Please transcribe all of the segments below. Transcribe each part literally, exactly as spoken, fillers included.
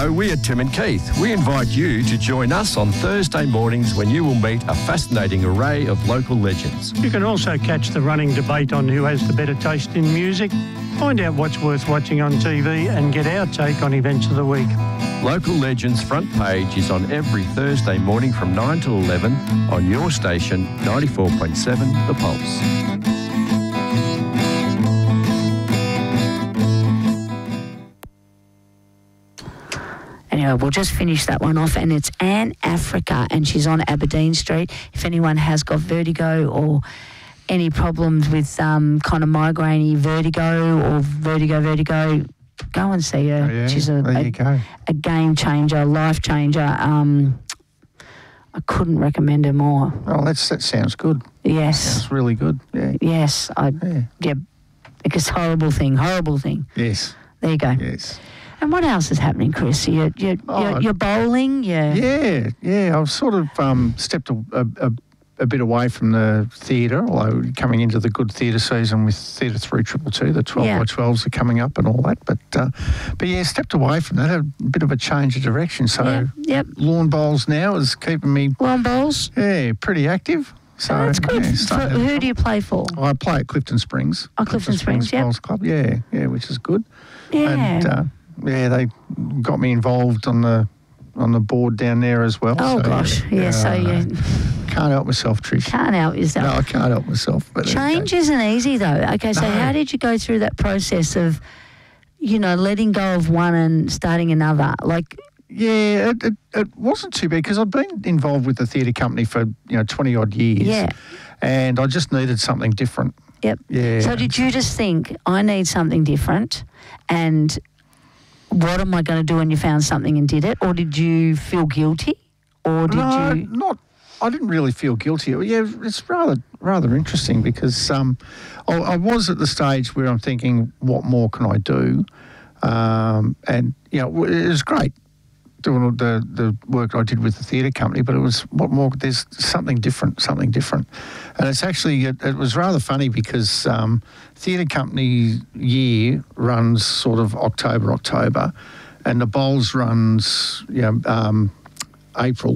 Hello, we're Tim and Keith. We invite you to join us on Thursday mornings when you will meet a fascinating array of local legends. You can also catch the running debate on who has the better taste in music, find out what's worth watching on T V and get our take on events of the week. Local Legends front page is on every Thursday morning from nine till eleven on your station, ninety-four point seven The Pulse. Anyway, we'll just finish that one off, and it's Anne Africa, and she's on Aberdeen Street. If anyone has got vertigo or any problems with um, kind of migraine vertigo or vertigo, vertigo, go and see her. Oh, yeah. She's a, there a, you go. a game changer, life changer. Um, I couldn't recommend her more. Oh, that's, that sounds good. Yes. That's really good. Yeah. Yes. I, Yeah. yeah. It's a horrible thing, horrible thing. Yes. There you go. Yes. And what else is happening, Chris? You're, you're, Oh, you're, you're bowling? You're... Yeah, yeah. I've sort of um, stepped a, a, a bit away from the theatre, although coming into the good theatre season with Theatre three two two, the twelve Yeah. by twelves are coming up and all that. But, uh, but yeah, stepped away from that, a bit of a change of direction. So Yeah, yep. lawn bowls now is keeping me, Lawn bowls? yeah, pretty active. So Oh, that's good. Yeah, For, starting to- who do you play for? I play at Clifton Springs. Oh, Clifton Springs, yep. Bowls Club, yeah, yeah, which is good. Yeah. And uh, yeah, they got me involved on the on the board down there as well. oh, so, gosh. Yeah, so uh, you can't help myself, Trish. can't help yourself. No, I can't help myself. But Change isn't easy, though. Okay, so No. how did you go through that process of, you know, letting go of one and starting another? Like, Yeah, it, it, it wasn't too bad because I've been involved with the theatre company for, you know, twenty odd years. Yeah. And I just needed something different. yep. Yeah. So did you just think, I need something different, and what am I going to do, and you found something and did it? Or did you feel guilty? Or did no, you... not. I didn't really feel guilty. Yeah, it's rather rather interesting because um, I, I was at the stage where I'm thinking, what more can I do? Um, and you know, it was great doing the the work I did with the theatre company, but it was what more? There's something different, something different, and it's actually it, it was rather funny because um, theatre company year runs sort of October October, and the bowls runs you know um, April.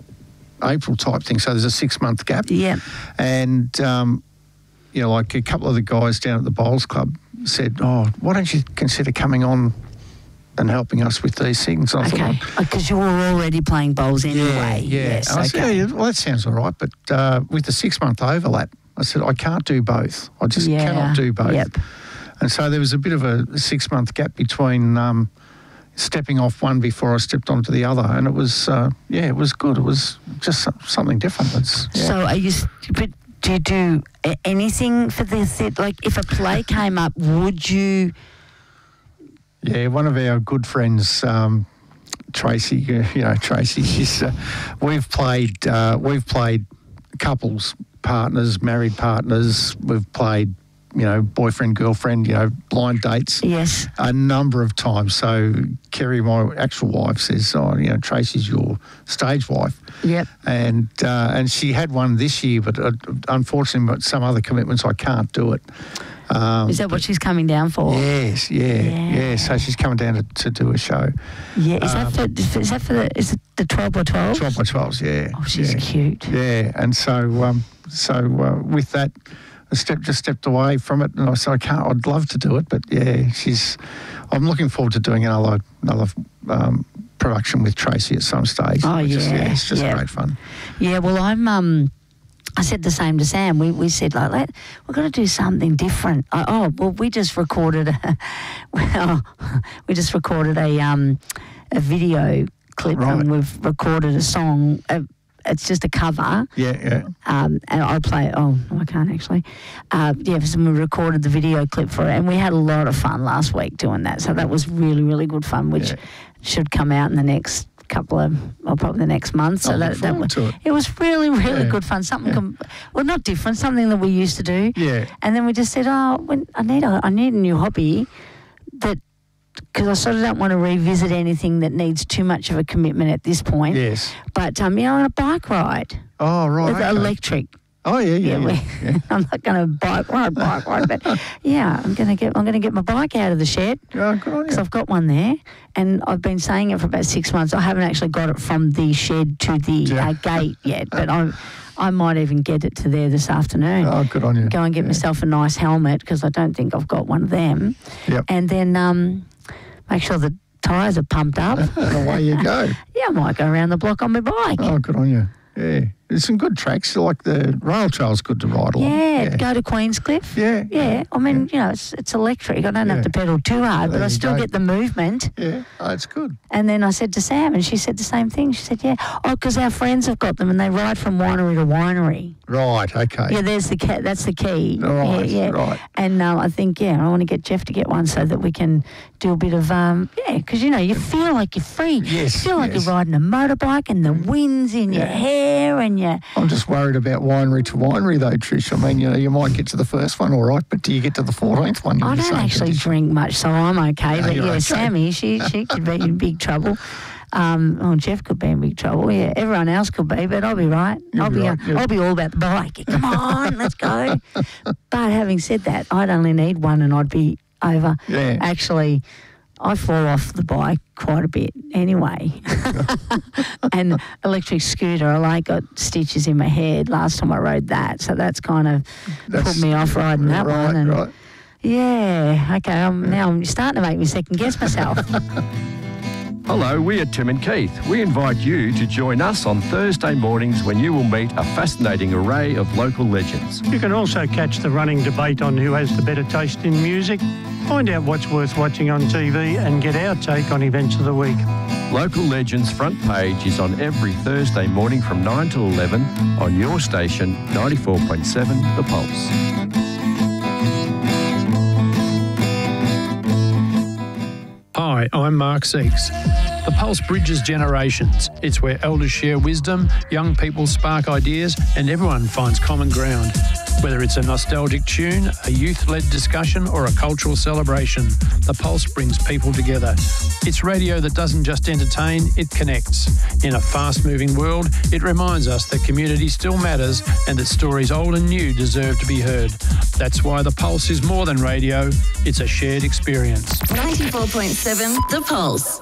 April type thing, so there's a six month gap. Yeah. And, um, you know, like a couple of the guys down at the Bowls Club said, oh, why don't you consider coming on and helping us with these things? And I Okay, thought, because you were already playing bowls yeah, anyway. yeah. Yes, And I said, okay. yeah, well, that sounds all right, but uh, with the six month overlap, I said, I can't do both. I just Yeah, cannot do both. yep. And so there was a bit of a six month gap between um, stepping off one before I stepped onto the other, and it was uh, yeah, it was good. It was just some- something different. It's, yeah. So are you, s- but do you do a- anything for this? It- Like if a play came up, would you... Yeah, one of our good friends, um, Tracy. uh, You know, Tracy. She's. Uh, we've played. Uh, we've played couples, partners, married partners. We've played. You know, boyfriend, girlfriend. You know, blind dates. Yes. A number of times. So Kerry, my actual wife, says, "Oh, you know, Tracy's your stage wife." Yep. And uh, and she had one this year, but uh, unfortunately, but some other commitments, I can't do it. Um, Is that what she's coming down for? Yes, yeah, Yeah. yeah. So she's coming down to, to do a show. Yeah. Is Um, that for? Is that for the? Is it the twelve by twelve? twelve by twelves, yeah. Oh, she's yeah. cute. Yeah, and so um, so uh, with that, I stepped just stepped away from it, and I said I can't. I'd love to do it, but yeah, she's. I'm looking forward to doing another another um, production with Tracy at some stage. Oh, which is- yeah, it's just yeah. great fun. Yeah. Well, I'm. Um, I said the same to Sam. We we said like, Let, we're going to do something different. I, oh, well, we just recorded. A, well, we just recorded a um a video clip, Right. and we've recorded a song. Uh, it's just a cover. Yeah, yeah. Um, and I'll play it. Oh, no, I can't actually. Uh, yeah, so we recorded the video clip for it, and we had a lot of fun last week doing that. So that was really, really good fun, which Yeah. should come out in the next couple of, or probably the next month. So I that, look that forward was, to it. it was really, really Yeah. good fun. Something, Yeah. com- well, not different, something that we used to do. Yeah. And then we just said, oh, when, I need a, I need a new hobby that. Because I sort of don't want to revisit anything that needs too much of a commitment at this point. Yes. But, um, you know, on a bike ride. Oh, right. With okay. electric. Oh yeah, yeah, yeah. we- yeah. I'm not going to bike ride, bike ride, but yeah, I'm going to get I'm going to get my bike out of the shed Oh, good on because you. I've got one there, and I've been saying it for about six months. I haven't actually got it from the shed to the Yeah. uh, gate yet, but I I might even get it to there this afternoon. Oh, good on you. Go and get Yeah. myself a nice helmet because I don't think I've got one of them, Yep. and then um, make sure the tyres are pumped up. And away you go. Yeah, I might go around the block on my bike. Oh, good on you. Yeah. There's some good tracks. Like the rail trail's good to ride along. Yeah, Yeah. go to Queenscliff. Yeah. Yeah, I mean, you know, it's it's electric. I don't Yeah. have to pedal too hard, but There I you still go. get the movement. Yeah. Oh, it's good. And then I said to Sam, and she said the same thing. She said, yeah, oh, because our friends have got them and they ride from winery to winery. Right. Okay. Yeah, there's the ca- that's the key. Right, yeah, yeah. right. And um, I think, yeah, I want to get Jeff to get one so that we can do a bit of, um, yeah, because, you know, you feel like you're free. Yes, You feel like yes. you're riding a motorbike and the wind's in your Yeah. hair and your... I'm just worried about winery to winery though, Trish. I mean, you know, you might get to the first one all right, but do you get to the fourteenth one? You're I in the don't same actually condition. drink much, so I'm okay. No, But you're yeah, okay. Sammy, she she could be in big trouble. Um, oh, Jeff could be in big trouble. Yeah, everyone else could be, but I'll be right. You'll I'll be be, right, uh, yeah. I'll be all about the bike. Come on, let's go. But having said that, I'd only need one, and I'd be over. Yeah. Actually, I fall off the bike quite a bit anyway. And electric scooter, I like got stitches in my head last time I rode that, so that's kind of That's- put me off riding that right, one. And right. yeah, okay. I'm, now I'm starting to make me second guess myself. Hello, we are Tim and Keith. We invite you to join us on Thursday mornings when you will meet a fascinating array of local legends. You can also catch the running debate on who has the better taste in music, find out what's worth watching on T V, and get our take on events of the week. Local Legends front page is on every Thursday morning from nine till eleven on your station ninety-four point seven The Pulse. Hi, I'm Mark Seeks. The Pulse bridges generations. It's where elders share wisdom, young people spark ideas, and everyone finds common ground. Whether it's a nostalgic tune, a youth-led discussion, or a cultural celebration, the Pulse brings people together. It's radio that doesn't just entertain, it connects. In a fast-moving world, it reminds us that community still matters and that stories old and new deserve to be heard. That's why the Pulse is more than radio, it's a shared experience. ninety-four point seven The Pulse.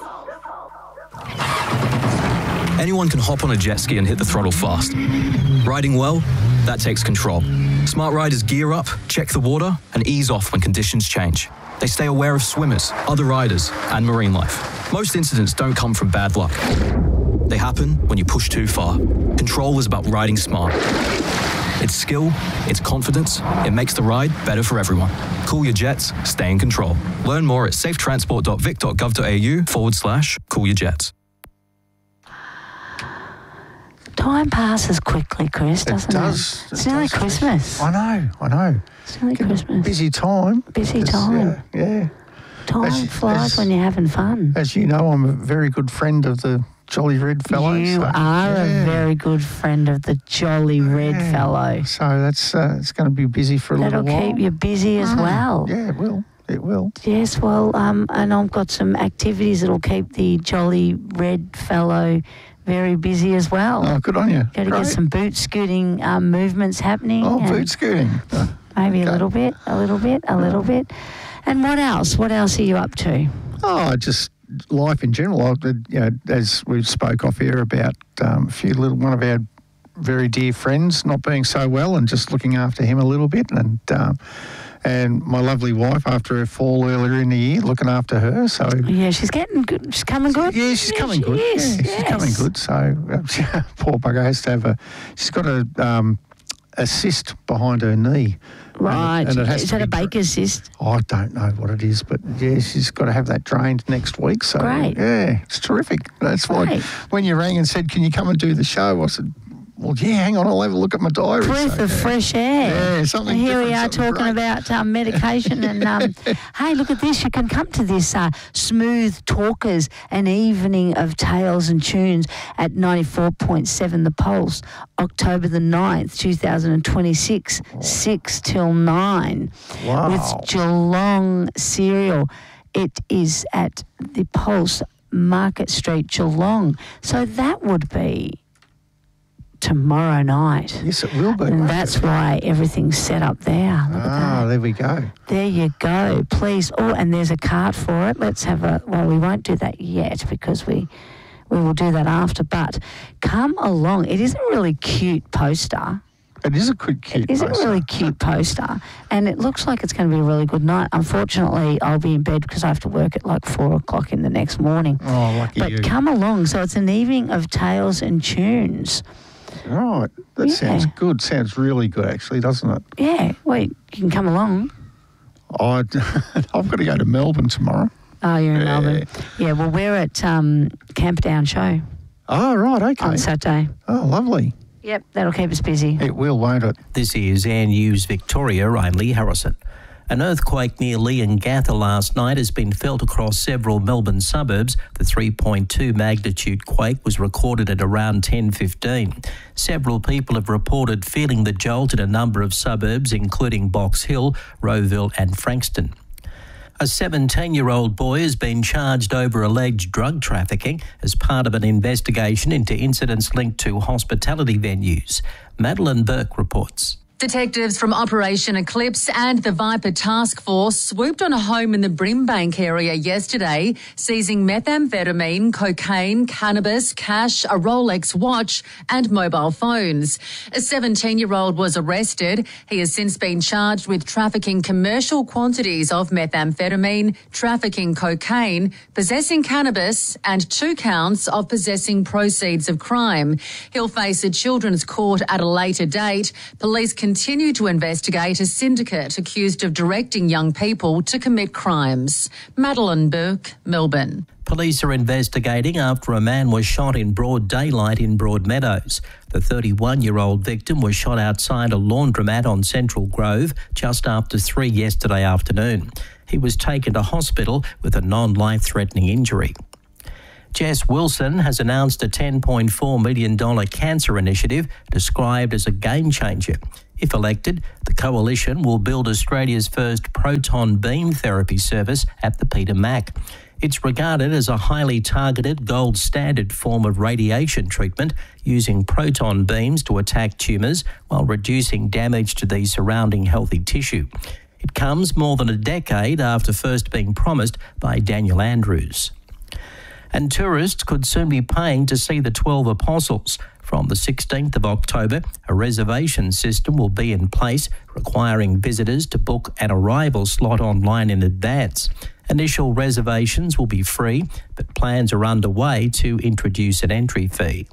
Anyone can hop on a jet ski and hit the throttle fast. Riding well, that takes control. Smart riders gear up, check the water, and ease off when conditions change. They stay aware of swimmers, other riders, and marine life. Most incidents don't come from bad luck. They happen when you push too far. Control is about riding smart. It's skill, it's confidence, it makes the ride better for everyone. Cool your jets, stay in control. Learn more at safetransport.vic.gov.au forward slash cool your jets. Time passes quickly, Chris, doesn't it? does, it It's nearly does. Christmas. I know, I know. It's nearly Christmas. Busy time. Busy It's- time. Yeah, yeah. Time As- flies as- when you're having fun. As you know, I'm a very good friend of the Jolly Red Fellows. You so, are yeah. a very good friend of the Jolly Red Yeah. Fellow. So that's uh, it's going to be busy for a That'll little while. keep you busy as Mm. well. Yeah, it will. It will. Yes, well, um, and I've got some activities that'll keep the Jolly Red Fellow very busy as well. Oh, good on you. Got to Great. get some boot scooting um, movements happening. Oh, and boot scooting. Uh, Maybe okay. a little bit, a little bit, a little bit. And what else? What else are you up to? Oh, just life in general. I, you know, as we spoke off air about um, a few little one of our very dear friends not being so well, and just looking after him a little bit, and um, and my lovely wife after her fall earlier in the year, looking after her. So Yeah, she's getting good. She's coming good. yeah, she's Yeah, coming she good. is, Yeah, she's yes. coming good. So uh, poor bugger has to have a. She's got a um, a cyst behind her knee. Right. And it, and it has Is to that a be dra- Baker's cyst? I don't know what it is, but yeah, she's got to have that drained next week. So Great. yeah, it's terrific. That's why Great. when you rang and said, "Can you come and do the show?" I said, "Well, yeah, hang on, I'll have a look at my diary." Breath So, of yeah. fresh air. Yeah, something And here we different, are something talking great. about um, medication and um, hey, look at this. You can come to this uh, Smooth Talkers, an evening of tales and tunes at ninety-four point seven The Pulse, October the ninth, two thousand twenty-six, six till nine. Wow. With Geelong Cereal. It is at the Pulse, Market Street, Geelong. So that would be tomorrow night. Yes, it will be. And won't that's it? why everything's set up there. Look at Ah, that. there we go. There you go. Please. Oh, and there's a card for it. Let's have a, well, we won't do that yet because we we will do that after. But come along. It is a really cute poster. It is a good cute It is a poster. really cute poster. And it looks like it's going to be a really good night. Unfortunately, I'll be in bed because I have to work at like four o'clock in the next morning. Oh, lucky But you. come along. So it's an evening of tales and tunes. Right. That Yeah. sounds good. Sounds really good, actually, doesn't it? Yeah. Wait, you can come along. I, I've got to go to Melbourne tomorrow. Oh, you're in Yeah. Melbourne. Yeah, well, we're at um, Camperdown Show Oh, right. Okay. on Saturday. Oh, lovely. Yep, that'll keep us busy. It will, won't it? This is Air News Victoria. I'm Lee Harrison. An earthquake near Leongatha last night has been felt across several Melbourne suburbs. The three point two magnitude quake was recorded at around ten fifteen. Several people have reported feeling the jolt in a number of suburbs, including Box Hill, Rowville and Frankston. A seventeen-year-old boy has been charged over alleged drug trafficking as part of an investigation into incidents linked to hospitality venues. Madeline Burke reports. Detectives from Operation Eclipse and the Viper Task Force swooped on a home in the Brimbank area yesterday, seizing methamphetamine, cocaine, cannabis, cash, a Rolex watch and mobile phones. A seventeen-year-old was arrested. He has since been charged with trafficking commercial quantities of methamphetamine, trafficking cocaine, possessing cannabis and two counts of possessing proceeds of crime. He'll face a children's court at a later date. Police continue to investigate a syndicate accused of directing young people to commit crimes. Madeline Burke, Melbourne. Police are investigating after a man was shot in broad daylight in Broadmeadows. The thirty-one-year-old victim was shot outside a laundromat on Central Grove just after three yesterday afternoon. He was taken to hospital with a non-life-threatening injury. Jess Wilson has announced a ten point four million dollars cancer initiative described as a game changer. If elected, the coalition will build Australia's first proton beam therapy service at the Peter Mac. It's regarded as a highly targeted gold standard form of radiation treatment using proton beams to attack tumours while reducing damage to the surrounding healthy tissue. It comes more than a decade after first being promised by Daniel Andrews. And tourists could soon be paying to see the twelve Apostles. From the sixteenth of October, a reservation system will be in place requiring visitors to book an arrival slot online in advance. Initial reservations will be free, but plans are underway to introduce an entry fee.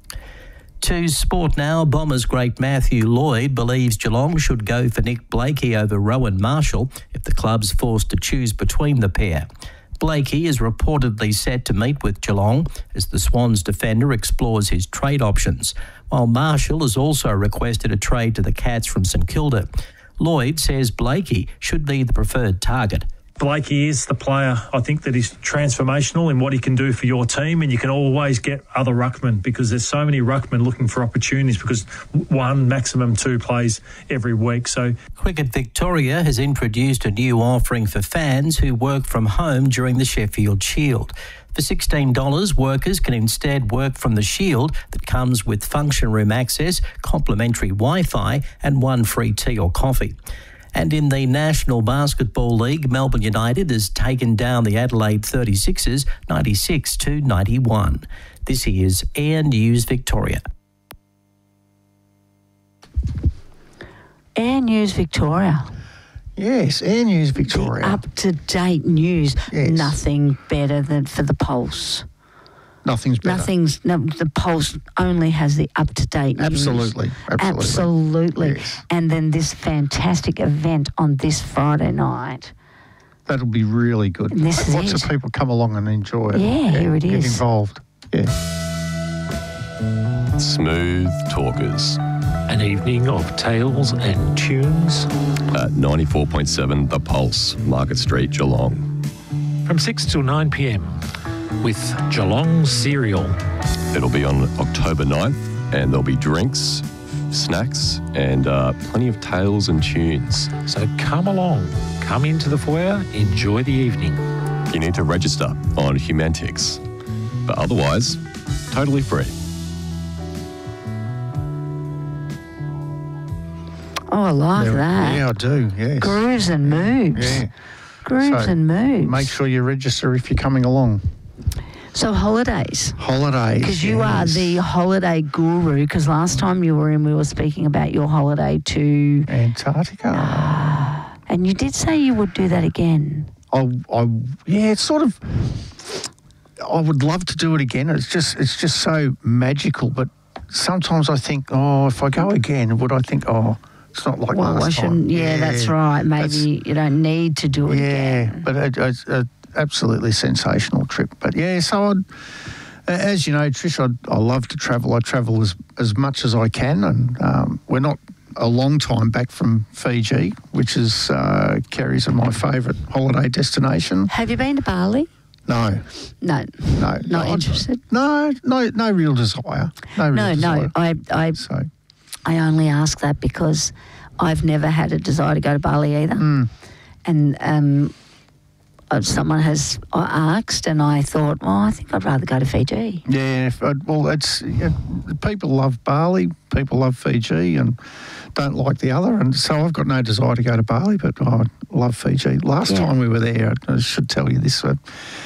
To sport now, Bombers great Matthew Lloyd believes Geelong should go for Nick Blakey over Rowan Marshall if the club's forced to choose between the pair. Blakey is reportedly set to meet with Geelong as the Swans defender explores his trade options, while Marshall has also requested a trade to the Cats from St Kilda. Lloyd says Blakey should be the preferred target. Blakey is the player, I think, that is transformational in what he can do for your team, and you can always get other ruckmen because there's so many ruckmen looking for opportunities because one, maximum two plays every week. So Cricket Victoria has introduced a new offering for fans who work from home during the Sheffield Shield. For sixteen dollars, workers can instead work from the Shield that comes with function room access, complimentary Wi-Fi and one free tea or coffee. And in the National Basketball League, Melbourne United has taken down the Adelaide thirty-sixers ninety-six to ninety-one. This is Air News Victoria. Air News Victoria. Yes, Air News Victoria. Up-to-date news. Yes. Nothing better than for the Pulse. Nothing's better. Nothing's, no, the Pulse only has the up-to-date news. Absolutely, absolutely. Absolutely. Yes. And then this fantastic event on this Friday night. That'll be really good. And this is Lots it. of people come along and enjoy it. Yeah, here it Get is. involved. Yeah. Smooth Talkers An evening of tales and tunes. at ninety-four point seven The Pulse, Market Street, Geelong. From six till nine p.m. with Geelong Cereal. It'll be on October ninth, and there'll be drinks, snacks, and uh, plenty of tales and tunes. So come along, come into the foyer, enjoy the evening. You need to register on Humantix, but otherwise, totally free. Oh, I like They're- that. Yeah, I do, yes. Grooves and moves. Yeah. Grooves So and moves. Make sure you register if you're coming along. So holidays. Holidays. Because you are yes. the holiday guru. Because last time you were in, we were speaking about your holiday to Antarctica. And you did say you would do that again. I, I, yeah, it's sort of. I would love to do it again. It's just, it's just so magical. But sometimes I think, oh, if I go again, would I think, oh, it's not like Well, last I shouldn't. time. Yeah, that's right. Maybe That's- you don't need to do it yeah, again. but it, it's an absolutely sensational trip. But yeah, so I'd, as you know, Trish, I'd, I love to travel. I travel as as much as I can, and um, we're not a long time back from Fiji, which is uh, Kerry's and my favourite holiday destination. Have you been to Bali? No, No. no, Not no, interested? No, no, no real desire. No, real No, desire. no. I, I, So, I only ask that because I've never had a desire to go to Bali either. mm, And um, uh, someone has uh, asked, and I thought, well, I think I'd rather go to Fiji. yeah, if I, well, it's yeah, people love Bali, people love Fiji, and don't like the other, and so I've got no desire to go to Bali, but I love Fiji. Last Yeah. time we were there, I should tell you this, uh,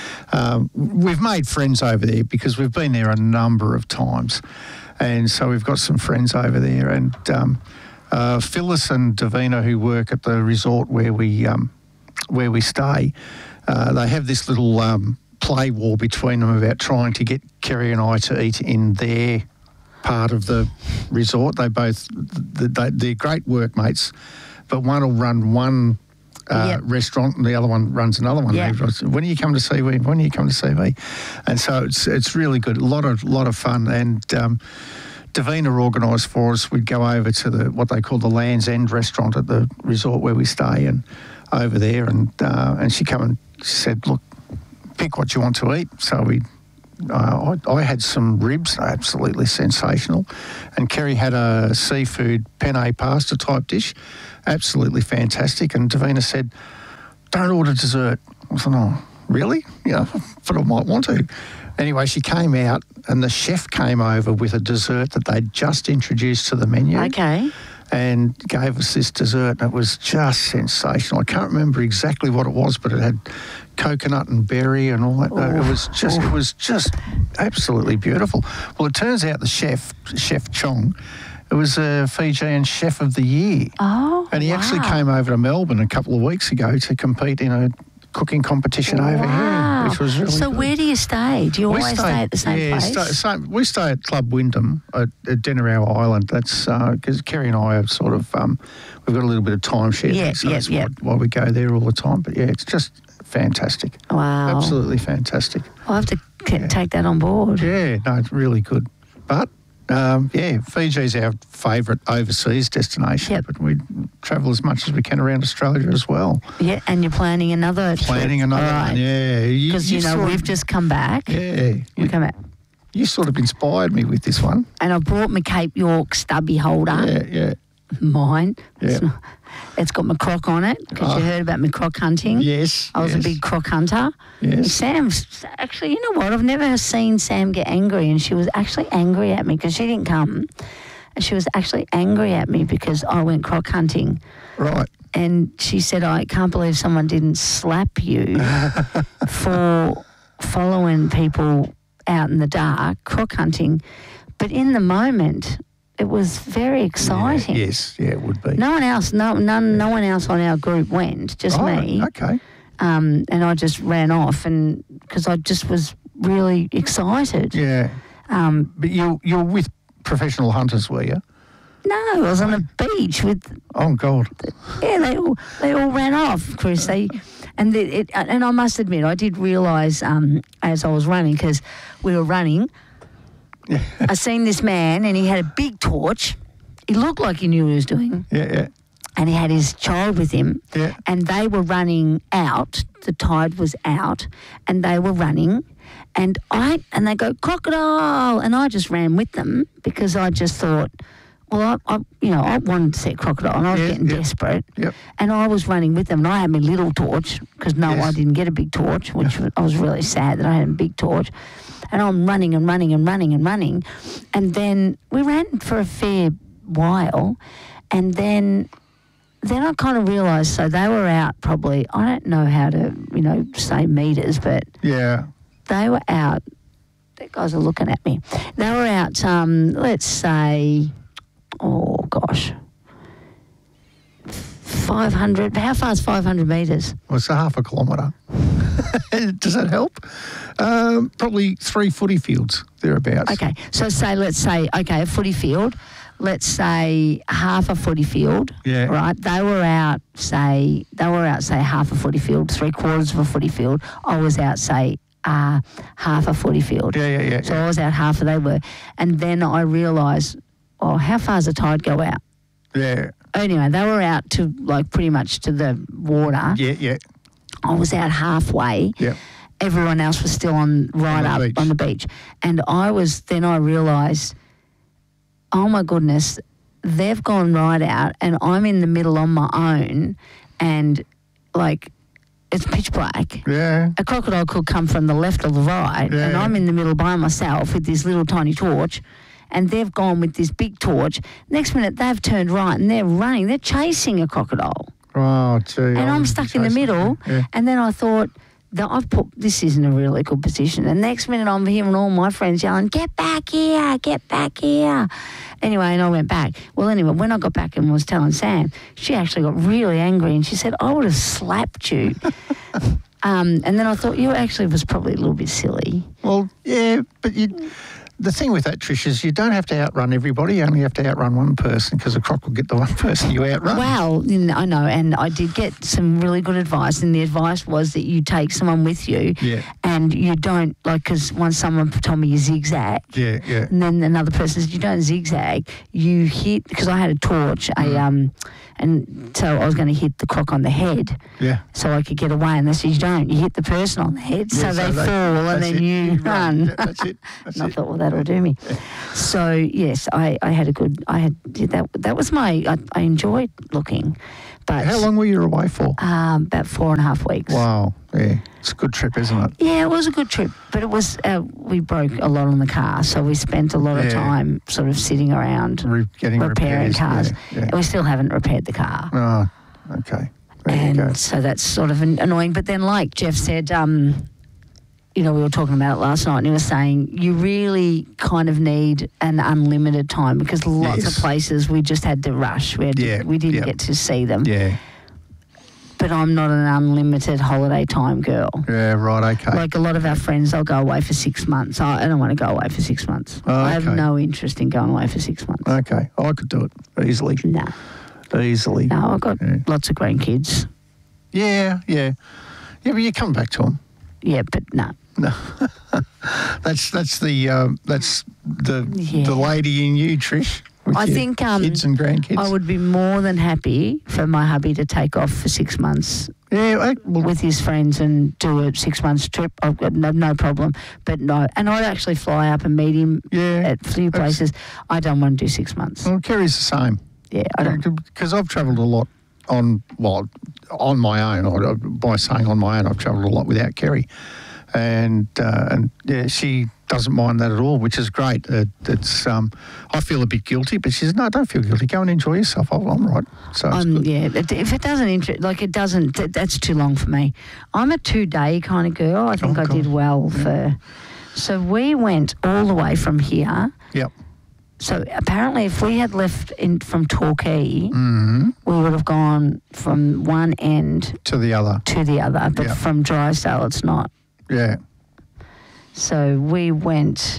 um, we've made friends over there because we've been there a number of times, and so we've got some friends over there, and um, uh, Phyllis and Davina, who work at the resort where we um, where we stay, uh, they have this little um, play war between them about trying to get Kerry and I to eat in their part of the resort. They both, they, they're great workmates, but one will run one uh, Yep. restaurant and the other one runs another one. Yeah. I said, when do you come to see me? When do you come to see me? And so it's it's really good. A lot of lot of fun. And um, Davina organised for us. We'd go over to the what they call the Land's End restaurant at the resort where we stay, and over there, and uh, and she come and she said, look, pick what you want to eat. So we. Uh, I, I had some ribs, absolutely sensational, and Kerry had a seafood penne pasta type dish, absolutely fantastic. And Davina said, "Don't order dessert." I said, "Oh, really? Yeah, but I might want to." Anyway, she came out, and the chef came over with a dessert that they'd just introduced to the menu. Okay. And gave us this dessert, and it was just sensational. I can't remember exactly what it was, but it had coconut and berry and all that. Oh, it was just, oh. it was just absolutely beautiful. Well, it turns out the chef, Chef Chong, it was a Fijian Chef of the Year, Oh, and he actually wow. came over to Melbourne a couple of weeks ago to compete in a cooking competition over Wow. here, which was really So good. where do you stay? Do you We always stay, at the same yeah, place? Stay, same, we stay at Club Wyndham at, at Denarau Island. That's because Kerry and I have sort of um, we've got a little bit of timeshare, Yeah, so yeah, that's yeah. Why, why we go there all the time. But yeah, it's just fantastic, Wow. absolutely fantastic. I'll have to c- take that on board. Yeah, no, it's really good. But um, yeah, Fiji's our favourite overseas destination. Yep. But we travel as much as we can around Australia as well. Yeah, and you're planning another Planning trip. another All one, right. yeah. Because, you, know, sort of- we've just come back. yeah, We you, come back. you sort of inspired me with this one. And I brought my Cape York stubby holder. Yeah, yeah. Mine. Yeah. It's, not- it's got my croc on it because Oh. you heard about my croc hunting. Yes. I was yes. a big croc hunter. Yes. Sam's actually, you know what? I've never seen Sam get angry, and she was actually angry at me because she didn't come. And she was actually angry at me because I went croc hunting. Right. And she said, I can't believe someone didn't slap you for following people out in the dark, croc hunting. But in the moment, it was very exciting. Yeah, yes, yeah, it would be. No one else, no, none, no one else on our group went, just Oh, me. Okay. Um, and I just ran off, and because I just was really excited. Yeah. Um, But you you're with professional hunters, were you? no, I was on a beach with Oh God. yeah. They all they all ran off, Chris. They and the, it, and I must admit, I did realise um, as I was running because we were running. I seen this man, and he had a big torch. He looked like he knew what he was doing. Yeah, yeah. And he had his child with him, Yeah. and they were running out. The tide was out, and they were running, and I and they go crocodile, and I just ran with them because I just thought, well, I, I you know I wanted to see a crocodile, and I was Yeah, getting yeah. desperate, Yep. and I was running with them, and I had my little torch because no, Yes. I didn't get a big torch, which was, I was really sad that I had a big torch, and I'm running and running and running and running, and then we ran for a fair while. And then then I kind of realised, so they were out probably, I don't know how to, you know, say metres, but Yeah. they were out, the guys are looking at me. They were out, um, let's say, oh gosh, five hundred, how far is five hundred metres? Well, it's a half a kilometre. Does that help? Um, probably three footy fields, thereabouts. Okay, so say, let's say, okay, a footy field, let's say half a footy field, Yeah. right? They were out, say, they were out, say, half a footy field, three quarters of a footy field. I was out, say, uh, half a footy field. Yeah, yeah, yeah. So I was out half of they were. And then I realised, oh, how far does the tide go out? Yeah. Anyway, they were out to, like, pretty much to the water. Yeah, yeah. I was out halfway. Yeah. Everyone else was still on right the up beach. on the beach. And I was, then I realised, oh my goodness, they've gone right out and I'm in the middle on my own and, like, it's pitch black. Yeah. A crocodile could come from the left or the right, Yeah. and I'm in the middle by myself with this little tiny torch, and they've gone with this big torch. Next minute, they've turned right and they're running. They're chasing a crocodile. Oh, gee. And I I'm wouldn't stuck be in the chasing middle, it. Yeah. and then I thought, that I've put, this isn't a really good position. And next minute, I'm hearing all my friends yelling, get back here, get back here. Anyway, and I went back. Well, anyway, when I got back and was telling Sam, she actually got really angry and she said, I would have slapped you. um, and then I thought, you actually was probably a little bit silly. Well, yeah, but you, the thing with that, Trish, is you don't have to outrun everybody. You only have to outrun one person because a croc will get the one person you outrun. Well, you know, I know, and I did get some really good advice, and the advice was that you take someone with you Yeah. and you don't, like, because once someone told me you zigzag, Yeah, yeah. and then another person said you don't zigzag, you hit, because I had a torch, a um, and so I was going to hit the croc on the head Yeah. so I could get away, and they said you don't, you hit the person on the head, Yeah, so, so they they- fall, and that's then it, you, you run. run. Yeah, that's it, that's and I it. thought, well, that'll do me. So yes, I, I had a good, I had did that. That was my, I, I enjoyed looking, but How long were you away for? um, about four and a half weeks. Wow. Yeah. It's a good trip, isn't it? Yeah, it was a good trip, but it was, uh, we broke a lot on the car, so we spent a lot of Yeah. time sort of sitting around Re- getting repairing repairs, cars, yeah, yeah. and we still haven't repaired the car. Oh, okay. There you go. And so that's sort of an- annoying. But then, like Jeff said, um, you know, we were talking about it last night, and he was saying you really kind of need an unlimited time because lots Yes. of places we just had to rush. We, had to, Yeah, we didn't yeah. get to see them. Yeah. But I'm not an unlimited holiday time girl. Yeah, right, okay. Like a lot of our friends, they'll go away for six months. I, I don't want to go away for six months. Oh, I have okay. no interest in going away for six months. Okay. I could do it easily. No. Easily. No, I've got Yeah. lots of grandkids. Yeah, yeah. Yeah, but you come back to them. Yeah, but no. No, that's that's the um, that's the Yeah. the lady in you, Trish. with I your think um, kids and grandkids. I would be more than happy for my hubby to take off for six months yeah, I, well, with his friends and do a six months trip. I've got no, no problem. But no, and I'd actually fly up and meet him Yeah, at a few that's- places. I don't want to do six months. well, Kerry's the same. Yeah, I don't. Because I've travelled a lot on well on my own. Or by saying on my own, I've travelled a lot without Kerry, and uh, and yeah, she doesn't mind that at all, which is great. Uh, it's um, I feel a bit guilty, but she says, "No, don't feel guilty. Go and enjoy yourself. I'm I'm right." So it's Um, good. yeah, it- if it doesn't interest, like it doesn't, th- that's too long for me. I'm a two day kind of girl. I think Oh, I did God. well for. So we went all the way from here. Yep. So apparently, if we had left in from Torquay, Mm-hmm. we would have gone from one end To the other. to the other. But Yeah. from Drysdale, it's not. Yeah. So we went.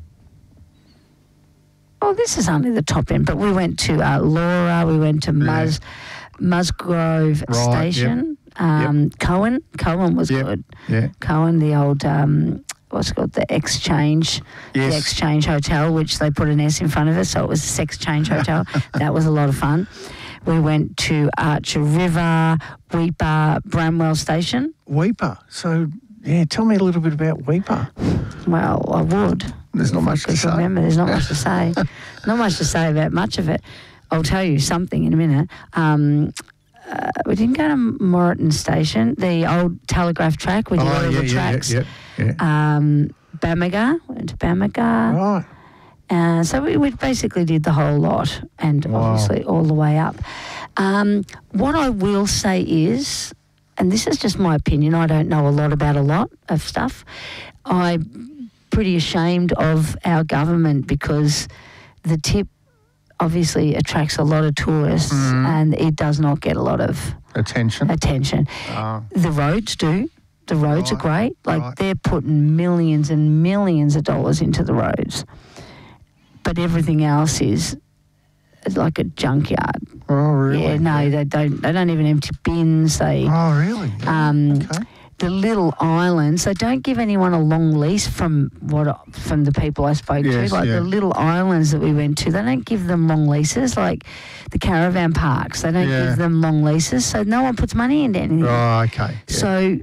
Oh, this is only the top end, but we went to uh, Laura. We went to Mus, Musgrove Right, Station. Um, Cohen, Cohen was Yep. good. Yeah. Cohen, the old um, what's it called, the Exchange, Yes. the Exchange Hotel, which they put an S in front of it, so it was a Sex Change Hotel. That was a lot of fun. We went to Archer River, Weeper, Bramwell Station. Weeper. So, yeah, tell me a little bit about Weeper. Well, I would. There's not much to Because say. remember, there's not much to say. Not much to say about much of it. I'll tell you something in a minute. Um, uh, we didn't go to Moreton Station, the old telegraph track. We did all Oh, yeah, the yeah, tracks. yeah, yeah, yeah. Um, Bamaga, went to Bamaga. Right. Uh, so we, we basically did the whole lot, and Wow. obviously all the way up. Um, what I will say is, and this is just my opinion, I don't know a lot about a lot of stuff. I'm pretty ashamed of our government because the tip obviously attracts a lot of tourists Mm. and it does not get a lot of Attention. attention. Oh. The roads do. The roads Right, are great. Like right. they're putting millions and millions of dollars into the roads. But everything else is like a junkyard. Oh, really? Yeah, no, they don't. They don't even empty bins. They, Oh, really? um, Okay. the little islands. They don't give anyone a long lease. From what I- from the people I spoke Yes, to, like yeah. the little islands that we went to, they don't give them long leases. Like the caravan parks, they don't Yeah. give them long leases. So no one puts money into anything. Oh, okay. Yeah. So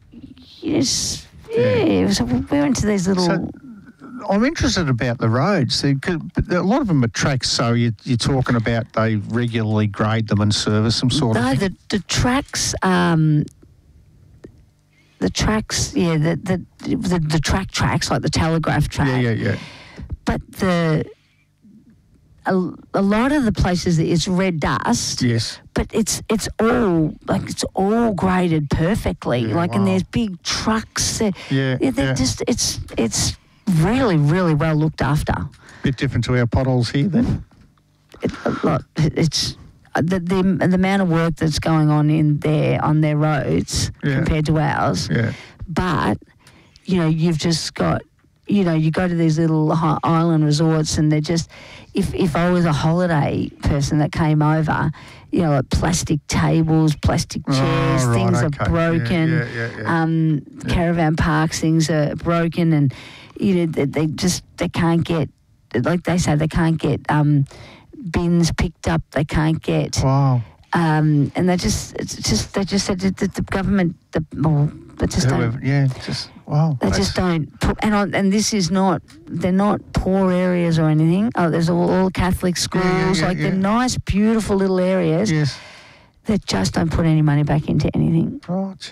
yes, yeah. So we went to these little. So, I'm interested about the roads. They could- but a lot of them are tracks, so you, you're talking about they regularly grade them and service them, sort of No, thing. the, the tracks, um, the tracks, yeah, the, the the the track tracks, like the telegraph track. Yeah, yeah, yeah. But the a, a lot of the places it's red dust. Yes. But it's it's all like it's all graded perfectly. Yeah, like and wow. there's big trucks. They're, Yeah, they're yeah. just it's it's really really well looked after. Bit different to our potholes here, then. It, look, it's the, the the amount of work that's going on in there on their roads Yeah. compared to ours. Yeah. But you know, you've just got, you know, you go to these little hi- island resorts, and they're just. If if I was a holiday person that came over, you know, like plastic tables, plastic Oh, chairs, right, things okay. are broken. Yeah, yeah, yeah, yeah. Um, caravan parks, things are broken, and you know they, they just they can't get, like they say, they can't get um, bins picked up. They can't get. Wow. Um, and they just, it's just, they just said that the, the government, the, well, they just Whoever, don't, yeah, just, wow. they just don't put, and on, and this is not, they're not poor areas or anything. Oh, there's all, all Catholic schools, Yeah, yeah, yeah, like yeah. they're nice, beautiful little areas Yes. that just don't put any money back into anything. Right.